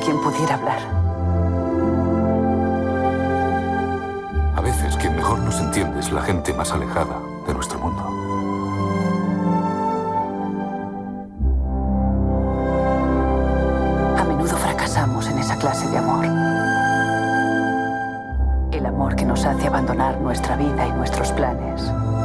quien pudiera hablar. A veces quien mejor nos entiende es la gente más alejada de nuestro mundo. A menudo fracasamos en esa clase de amor. El amor que nos hace abandonar nuestra vida y nuestros planes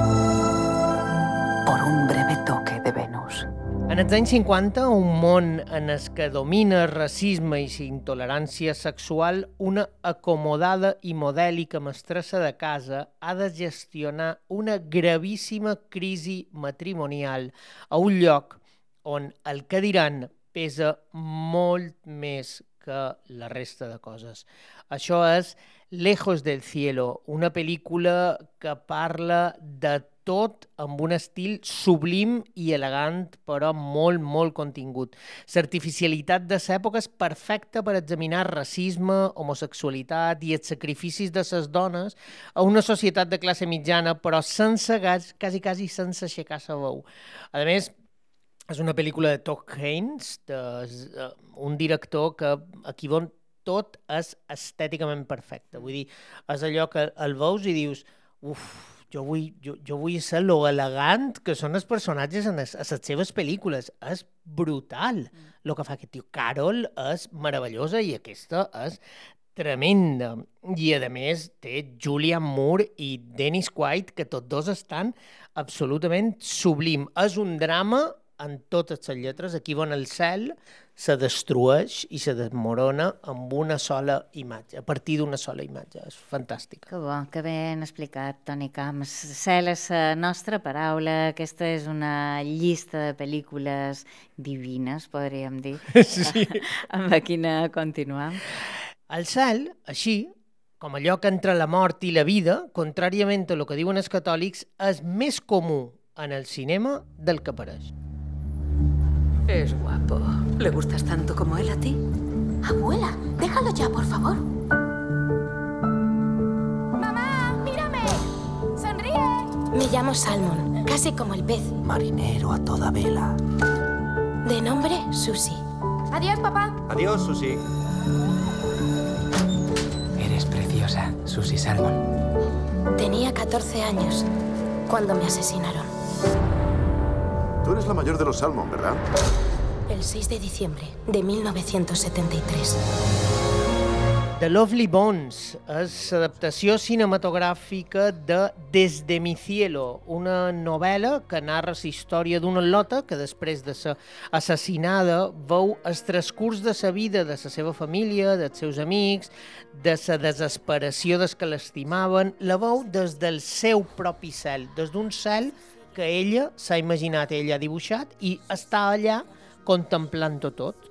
por un breve toque de Venus. En els anys 50, un món en el que domina racisme i intolerància sexual, una acomodada i modèlica mestressa de casa ha de gestionar una gravíssima crisi matrimonial a un lloc on el que diran pesa molt més que la resta de coses. Això és Lejos del cielo, una pel·lícula que parla de tot amb un estil sublim i elegant, però molt, molt contingut. L'artificialitat de l'època és perfecta per examinar racisme, homosexualitat i els sacrificis de les dones a una societat de classe mitjana, però sense quasi sense aixecar la veu. A més, és una pel·lícula de Todd Haynes, un director que aquí on tot és estèticament perfecte. Vull dir, és allò que el veus i dius, jo vull ser lo elegant que són els personatges en les seves pel·lícules. És brutal el que fa aquest tio. Carol és meravellosa i aquesta és tremenda. I, a més, té Julianne Moore i Dennis Quaid, que tots dos estan absolutament sublim. És un drama en totes les lletres. Aquí on el cel se destrueix i se desmorona amb una sola imatge, a partir d'una sola imatge. És fantàstic. Que bo, que ben explicat, Toni Camps. Cel és la nostra paraula. Aquesta és una llista de pel·lícules divines, podríem dir. Sí. Amb quina continuam? El cel, així, com allò que entre la mort i la vida, contràriament a el que diuen els catòlics, és més comú en el cinema del que pareix. Es guapo. ¿Le gustas tanto como él a ti? Abuela, déjalo ya, por favor. ¡Mamá, mírame! ¡Sonríe! Me llamo Salmon, casi como el pez. Marinero a toda vela. De nombre, Susie. Adiós, papá. Adiós, Susie. Eres preciosa, Susie Salmon. Tenía 14 años cuando me asesinaron. Tú eres la mayor de los Salmon, ¿verdad? El 6 de diciembre de 1973. The Lovely Bones és l'adaptació cinematogràfica de Desde mi cielo, una novel·la que narra la història d'una lota que després de ser assassinada veu el transcurs de la vida de la seva família, dels seus amics, de la desesperació dels que l'estimaven, la veu des del seu propi cel, des d'un cel que ella s'ha imaginat, ella ha dibuixat, i està allà contemplant-ho tot.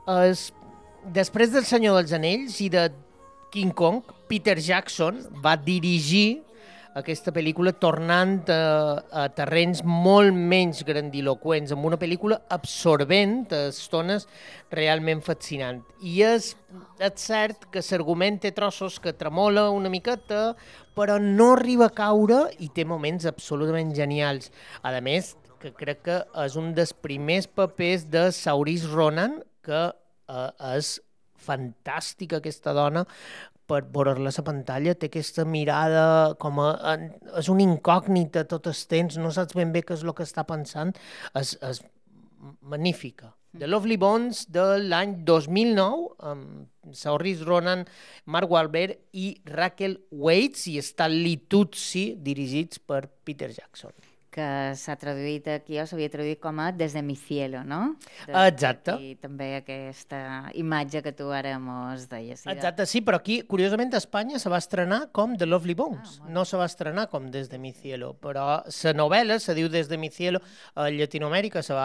Després del Senyor dels Anells i de King Kong, Peter Jackson va dirigir aquesta pel·lícula tornant a terrenys molt menys grandiloquents, amb una pel·lícula absorbent, a estones realment fascinant. I és cert que l'argument té trossos que tremola una miqueta, però no arriba a caure i té moments absolutament genials. A més, que crec que és un dels primers papers de Saoirse Ronan, que és fantàstica aquesta dona, per veure-la a la pantalla, té aquesta mirada com és una incògnita tot el temps, no saps ben bé què és el que està pensant, és magnífica. The Lovely Bones de l'any 2009, amb Saoirse Ronan, Mark Wahlberg i Raquel Welch i Stanley Tucci, dirigits per Peter Jackson. Que s'ha traduït aquí, o s'havia traduït com a Desde mi cielo, no? Exacte. I també aquesta imatge que tu ara mos deies. Exacte, sí, però aquí, curiosament, a Espanya se va estrenar com The Lovely Bones. No se va estrenar com Desde mi cielo, però la novel·la se diu Desde mi cielo. A Llatinoamèrica se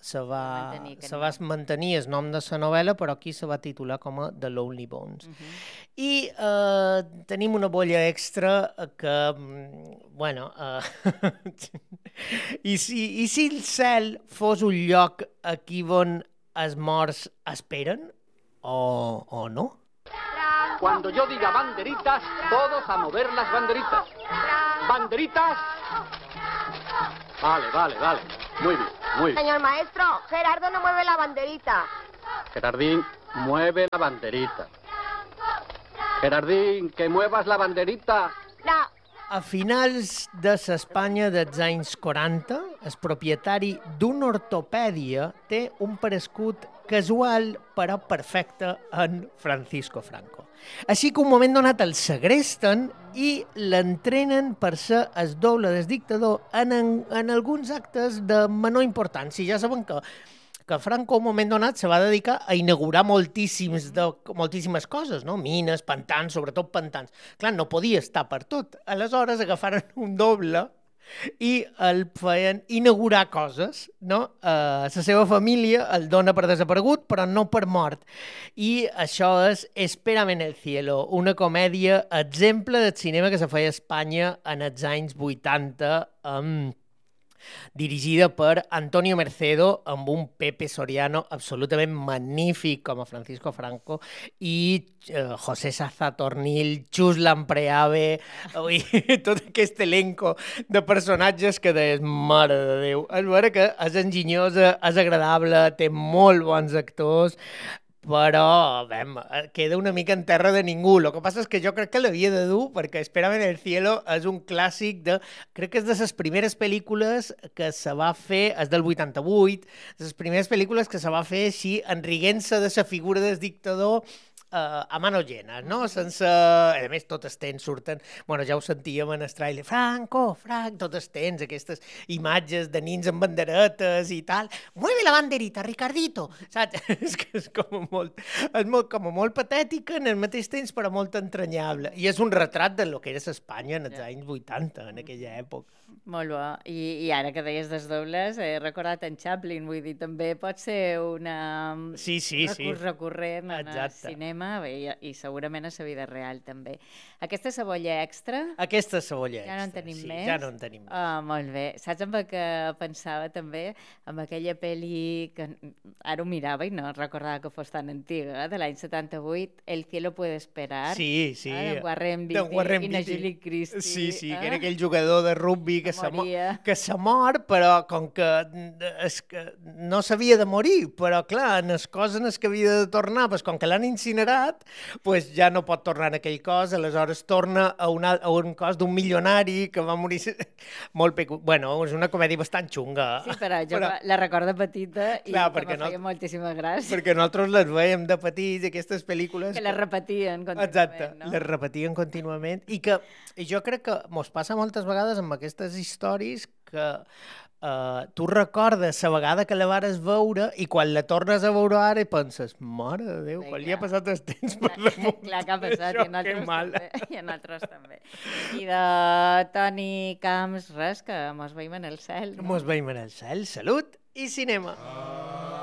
va mantenir el nom de la novel·la, però aquí se va titular com a The Lonely Bones. I tenim una bolla extra que, bueno... I si el cel fos un lloc aquí on els morts esperen, o no? Cuando yo diga banderitas, todos a mover las banderitas. ¡Banderitas! Vale. Muy bien. Señor maestro, Gerardo no mueve la banderita. Gerardín, Mueve la banderita. Gerardín, que muevas la banderita. A finals de l'Espanya dels anys 40, el propietari d'una ortopèdia té un parescut casual però perfecte en Francisco Franco. Així que un moment donat el segresten i l'entrenen per ser el doble del dictador en alguns actes de menor importància. Ja saben que Franco, un moment donat, se va dedicar a inaugurar moltíssimes coses, no? Mines, pantans, sobretot pantans. Clar, no podia estar per tot. Aleshores agafaren un doble i el feien inaugurar coses, no? La seva família el dona per desaparegut, però no per mort. I això és Espérame en el cielo, una comèdia exemple del cinema que se feia a Espanya en els anys 80, dirigida per Antonio Mercedo, amb un Pepe Soriano absolutament magnífic com a Francisco Franco i José Sazatornil, Chus Lampreave, tot aquest elenco de personatges que deies, mare de Déu. És vera que és enginyosa, és agradable, té molt bons actors, però queda una mica en terra de ningú. El que passa és que jo crec que l'havia de dur, perquè Espérame en el cielo és un clàssic crec que és de les primeres pel·lícules que se va fer, és del 88, de les primeres pel·lícules que se va fer així, enriguent-se de la figura del dictador a mano llena, no? Sense... A més, totes tens surten... Bueno, ja ho sentíem en el tràiler. Franco, totes tens aquestes imatges de nins amb banderetes i tal. Mueve la banderita, Ricardito! Saps? És que és com molt patètica en el mateix temps, però molt entranyable. I és un retrat de lo que era Espanya en els anys 80, en aquella època. Molt bo. I ara que deies dels dobles, he recordat en Chaplin, vull dir, també pot ser una recurs recurrent en el cinema i segurament a la vida real també. Aquesta cebolla extra... Aquesta cebolla extra, ja no en tenim més? Ja no en tenim més. Molt bé. Saps amb què pensava també? Amb aquella pel·li que ara ho mirava i no recordava que fos tan antiga, de l'any 78, El cielo puede esperar. Sí. De Warren Beatty i Julie Christie. Sí, que era aquell jugador de rugby que se mor, però com que no s'havia de morir, però clar, en les coses en les que havia de tornar, com que l'han incinerat, ja no pot tornar en aquell cos, aleshores torna a un cos d'un milionari que va morir molt Bueno, és una comèdia bastant xunga. Sí, però jo la recordo petita i que me feia moltíssima gràcia. Perquè nosaltres les veiem de petits, aquestes pel·lícules... Que les repetien contínuament. Exacte, les repetien contínuament i jo crec que mos passa moltes vegades amb aquestes històries que tu recordes la vegada que la vares veure i quan la tornes a veure ara penses, mare de Déu, quan li ha passat el temps per damunt. Clar que ha passat, i en altres també. I de Toni Camps, res, que mos veiem en el cel. Mos veiem en el cel, salut i cinema.